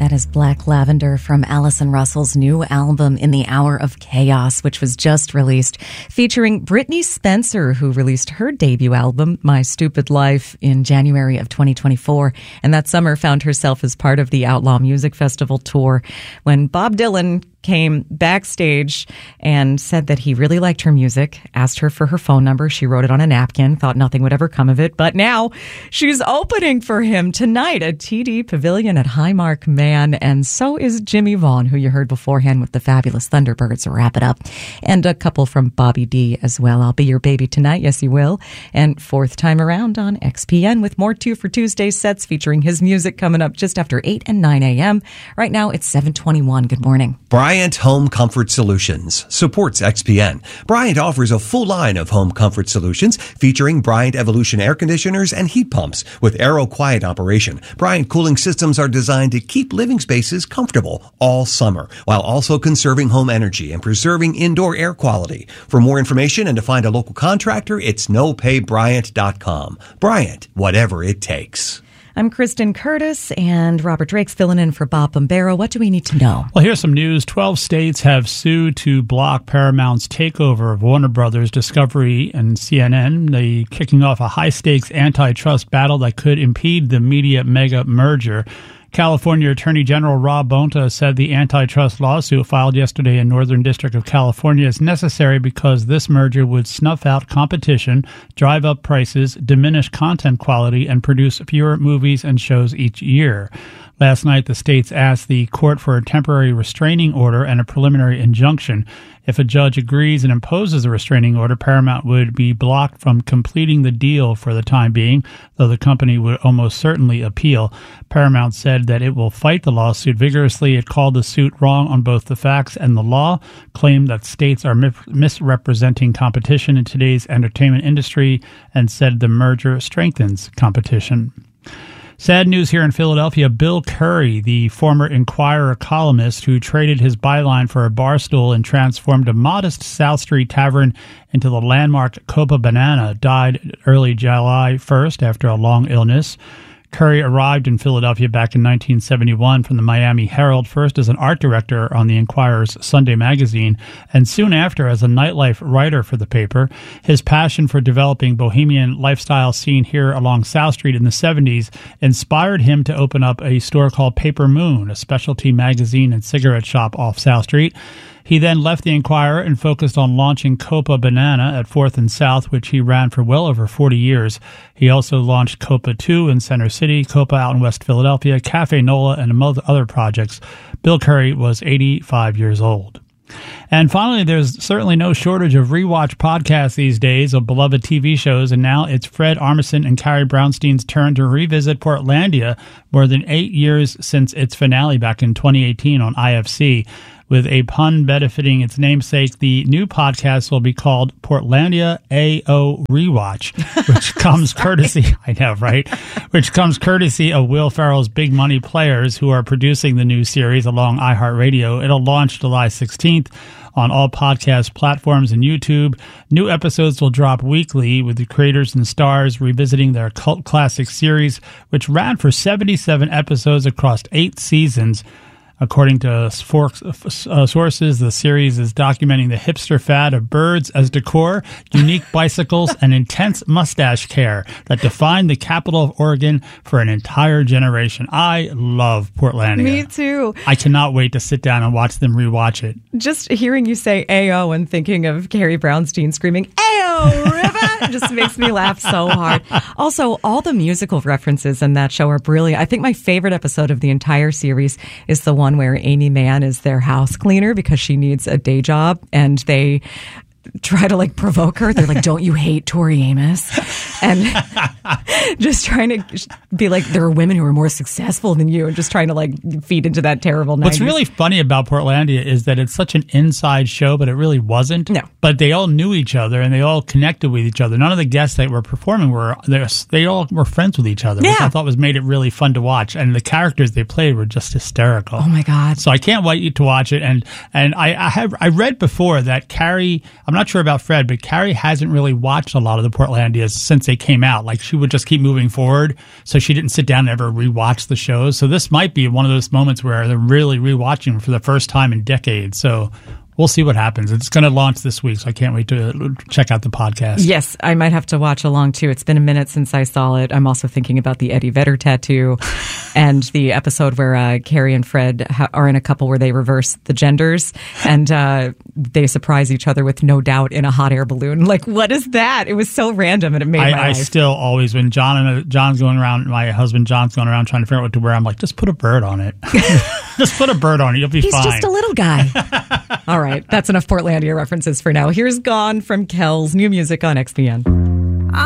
That is Black Lavender from Allison Russell's new album, In the Hour of Chaos, which was just released, featuring Brittany Spencer, who released her debut album, My Stupid Life, in January of 2024. And that summer found herself as part of the Outlaw Music Festival tour when Bob Dylan came backstage and said that he really liked her music, asked her for her phone number. She wrote it on a napkin, thought nothing would ever come of it. But now she's opening for him tonight at TD Pavilion at Highmark Man. And so is Jimmy Vaughn, who you heard beforehand with the Fabulous Thunderbirds to wrap it up. And a couple from Bobby D as well. I'll Be Your Baby Tonight, yes you will. And fourth time around on XPN with more 2 for Tuesday sets featuring his music coming up just after 8 and 9 a.m. Right now it's 7:21. Good morning. Bryant Home Comfort Solutions supports XPN. Bryant offers a full line of home comfort solutions featuring Bryant Evolution air conditioners and heat pumps with Aero Quiet operation. Bryant cooling systems are designed to keep living spaces comfortable all summer while also conserving home energy and preserving indoor air quality. For more information and to find a local contractor, it's nopaybryant.com. Bryant, whatever it takes. I'm Kristen Curtis, and Robert Drake's filling in for Bob Bombero. What do we need to know? Well, here's some news. 12 states have sued to block Paramount's takeover of Warner Brothers, Discovery, and CNN. They're kicking off a high-stakes antitrust battle that could impede the media mega merger. California Attorney General Rob Bonta said the antitrust lawsuit filed yesterday in Northern District of California is necessary because this merger would snuff out competition, drive up prices, diminish content quality, and produce fewer movies and shows each year. Last night, the states asked the court for a temporary restraining order and a preliminary injunction. If a judge agrees and imposes a restraining order, Paramount would be blocked from completing the deal for the time being, though the company would almost certainly appeal. Paramount said that it will fight the lawsuit vigorously. It called the suit wrong on both the facts and the law, claimed that states are misrepresenting competition in today's entertainment industry, and said the merger strengthens competition. Sad news here in Philadelphia. Bill Curry, the former Inquirer columnist who traded his byline for a bar stool and transformed a modest South Street tavern into the landmark Copa Banana, died early July 1st after a long illness. Curry arrived in Philadelphia back in 1971 from the Miami Herald, first as an art director on the Inquirer's Sunday magazine, and soon after as a nightlife writer for the paper. His passion for developing bohemian lifestyle scene here along South Street in the 70s inspired him to open up a store called Paper Moon, a specialty magazine and cigarette shop off South Street. He then left the Inquirer and focused on launching Copa Banana at 4th and South, which he ran for well over 40 years. He also launched Copa 2 in Center City, Copa out in West Philadelphia, Cafe Nola, and other projects. Bill Curry was 85 years old. And finally, there's certainly no shortage of rewatch podcasts these days of beloved TV shows, and now it's Fred Armisen and Carrie Brownstein's turn to revisit Portlandia more than 8 years since its finale back in 2018 on IFC. With a pun benefiting its namesake, the new podcast will be called Portlandia AO Rewatch, which comes courtesy, I know, right? Which comes courtesy of Will Ferrell's Big Money Players, who are producing the new series along iHeartRadio. It'll launch July 16th on all podcast platforms and YouTube. New episodes will drop weekly, with the creators and stars revisiting their cult classic series, which ran for 77 episodes across 8 seasons. According to sources, the series is documenting the hipster fad of birds as decor, unique bicycles, and intense mustache care that defined the capital of Oregon for an entire generation. I love Portlandia. Me too. I cannot wait to sit down and watch them rewatch it. Just hearing you say AO and thinking of Carrie Brownstein screaming, AO, River, just makes me laugh so hard. Also, all the musical references in that show are brilliant. I think my favorite episode of the entire series is the one where Amy Mann is their house cleaner because she needs a day job, and they try to like provoke her. They're like, don't you hate Tori Amos? And just trying to be like, there are women who are more successful than you, and just trying to like feed into that terrible 90s. What's really funny about Portlandia is that it's such an inside show, but it really wasn't. No. But they all knew each other and they all connected with each other. None of the guests that were performing they all were friends with each other, which I thought made it really fun to watch. And the characters they played were just hysterical. Oh my God. So I can't wait to watch it. And I read before that Carrie, I'm not sure about Fred, but Carrie hasn't really watched a lot of the Portlandias since they came out. Like, she would just keep moving forward, so she didn't sit down and ever rewatch the shows. So this might be one of those moments where they're really rewatching for the first time in decades. So we'll see what happens. It's going to launch this week, so I can't wait to check out the podcast. Yes, I might have to watch along, too. It's been a minute since I saw it. I'm also thinking about the Eddie Vedder tattoo and the episode where Carrie and Fred are in a couple where they reverse the genders, and they surprise each other with No Doubt in a hot air balloon. Like, what is that? It was so random, and it made my life. I still always, when John's going around, my husband John's going around trying to figure out what to wear, I'm like, just put a bird on it. Just put a bird on it. You'll be fine. He's just a little guy. All right. That's enough Portlandia references for now. Here's Gone from Kells. New music on XPN.